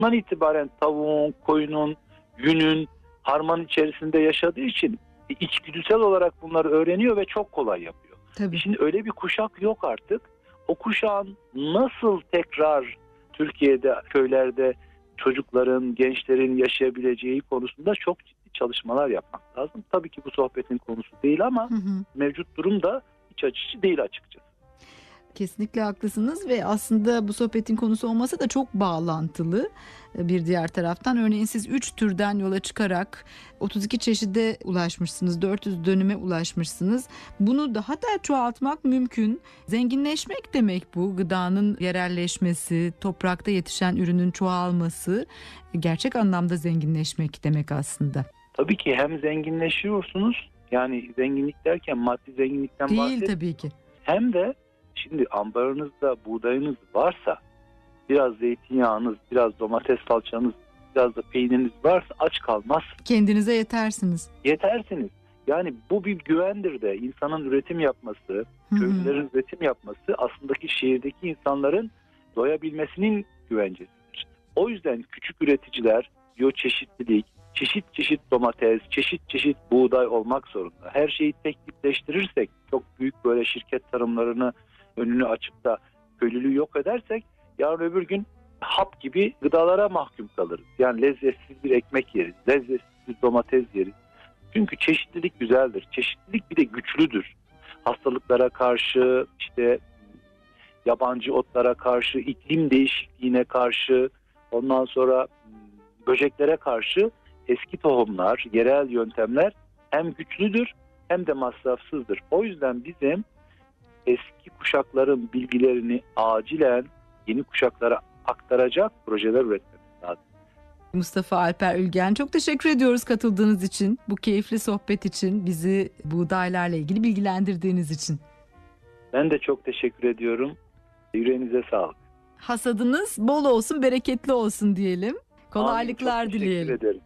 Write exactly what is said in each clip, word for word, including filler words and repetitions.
Bundan itibaren tavuğun, koyunun, yünün harman içerisinde yaşadığı için içgüdüsel olarak bunları öğreniyor ve çok kolay yapıyor. Tabii. Şimdi öyle bir kuşak yok artık. O kuşağın nasıl tekrar Türkiye'de, köylerde çocukların, gençlerin yaşayabileceği konusunda çok ciddi çalışmalar yapmak lazım. Tabii ki bu sohbetin konusu değil ama hı hı. mevcut durum da iç açıcı değil açıkçası. Kesinlikle haklısınız ve aslında bu sohbetin konusu olmasa da çok bağlantılı bir diğer taraftan. Örneğin siz üç türden yola çıkarak otuz iki çeşide ulaşmışsınız, dört yüz dönüme ulaşmışsınız. Bunu daha da çoğaltmak mümkün. Zenginleşmek demek bu. Gıdanın yerelleşmesi, toprakta yetişen ürünün çoğalması gerçek anlamda zenginleşmek demek aslında. Tabii ki hem zenginleşiyorsunuz, yani zenginlik derken maddi zenginlikten bahsediyoruz. Değil tabii ki. Hem de şimdi ambarınızda buğdayınız varsa, biraz zeytinyağınız, biraz domates salçanız, biraz da peyniriniz varsa aç kalmaz. Kendinize yetersiniz. Yetersiniz. Yani bu bir güvendir de insanın üretim yapması, köylülerin üretim yapması aslındaki şehirdeki insanların doyabilmesinin güvencesidir. O yüzden küçük üreticiler biyoçeşitlilik, çeşit çeşit domates, çeşit çeşit buğday olmak zorunda. Her şeyi tek tipleştirirsek, çok büyük böyle şirket tarımlarını önünü açıp da köylülüğü yok edersek yarın öbür gün hap gibi gıdalara mahkum kalırız. Yani lezzetsiz bir ekmek yeriz, lezzetsiz bir domates yeriz. Çünkü çeşitlilik güzeldir. Çeşitlilik bir de güçlüdür. Hastalıklara karşı, işte yabancı otlara karşı, iklim değişikliğine karşı, ondan sonra böceklere karşı eski tohumlar, yerel yöntemler hem güçlüdür hem de masrafsızdır. O yüzden bizim eski kuşakların bilgilerini acilen yeni kuşaklara aktaracak projeler üretmemiz lazım. Mustafa Alper Ülgen, çok teşekkür ediyoruz katıldığınız için, bu keyifli sohbet için, bizi buğdaylarla ilgili bilgilendirdiğiniz için. Ben de çok teşekkür ediyorum. Yüreğinize sağlık. Hasadınız bol olsun, bereketli olsun diyelim. Kolaylıklar Amin, dileyelim. Teşekkür ederim.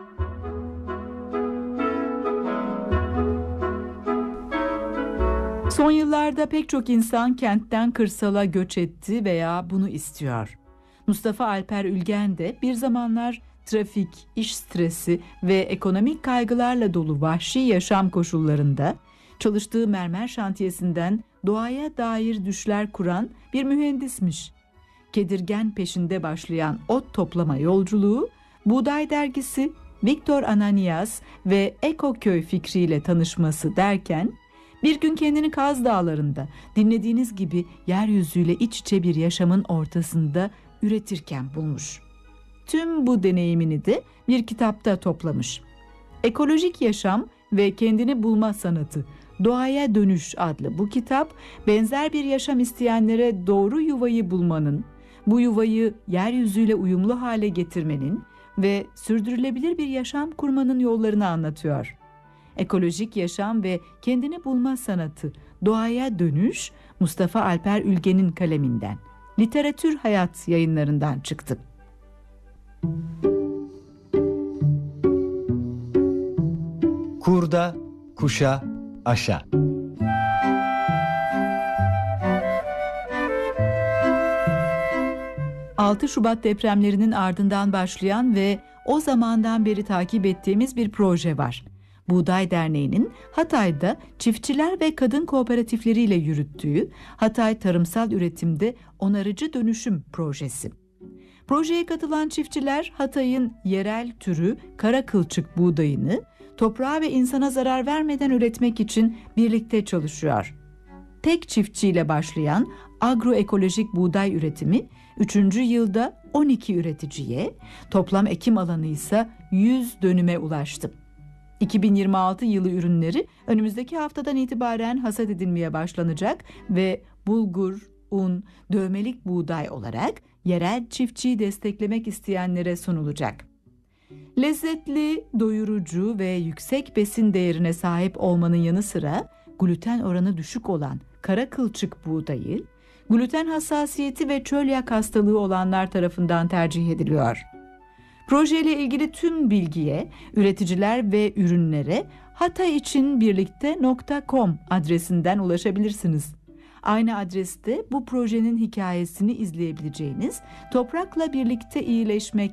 Son yıllarda pek çok insan kentten kırsala göç etti veya bunu istiyor. Mustafa Alper Ülgen de bir zamanlar trafik, iş stresi ve ekonomik kaygılarla dolu vahşi yaşam koşullarında çalıştığı mermer şantiyesinden doğaya dair düşler kuran bir mühendismiş. Kedirgen peşinde başlayan ot toplama yolculuğu, Buğday Dergisi, Viktor Ananias ve Ekoköy fikriyle tanışması derken, bir gün kendini Kaz Dağları'nda dinlediğiniz gibi yeryüzüyle iç içe bir yaşamın ortasında üretirken bulmuş. Tüm bu deneyimini de bir kitapta toplamış. Ekolojik Yaşam ve Kendini Bulma Sanatı, Doğaya Dönüş adlı bu kitap, benzer bir yaşam isteyenlere doğru yuvayı bulmanın, bu yuvayı yeryüzüyle uyumlu hale getirmenin ve sürdürülebilir bir yaşam kurmanın yollarını anlatıyor. Ekolojik Yaşam ve Kendini Bulma Sanatı, Doğaya Dönüş, Mustafa Alper Ülgen'in kaleminden. Literatür Hayat yayınlarından çıktı. Kurda, kuşa, aşa. altı Şubat depremlerinin ardından başlayan ve o zamandan beri takip ettiğimiz bir proje var. Buğday Derneği'nin Hatay'da çiftçiler ve kadın kooperatifleriyle yürüttüğü Hatay Tarımsal Üretimde Onarıcı Dönüşüm projesi. Projeye katılan çiftçiler Hatay'ın yerel türü kara kılçık buğdayını toprağa ve insana zarar vermeden üretmek için birlikte çalışıyor. Tek çiftçiyle başlayan agroekolojik buğday üretimi üçüncü yılda on iki üreticiye, toplam ekim alanı ise yüz dönüme ulaştı. iki bin yirmi altı yılı ürünleri önümüzdeki haftadan itibaren hasat edilmeye başlanacak ve bulgur, un, dövmelik buğday olarak yerel çiftçiyi desteklemek isteyenlere sunulacak. Lezzetli, doyurucu ve yüksek besin değerine sahip olmanın yanı sıra gluten oranı düşük olan kara kılçık buğdayı, gluten hassasiyeti ve çölyak hastalığı olanlar tarafından tercih ediliyor. Projeyle ilgili tüm bilgiye, üreticiler ve ürünlere hatayichinbirlikte nokta com adresinden ulaşabilirsiniz. Aynı adreste bu projenin hikayesini izleyebileceğiniz Toprakla Birlikte İyileşmek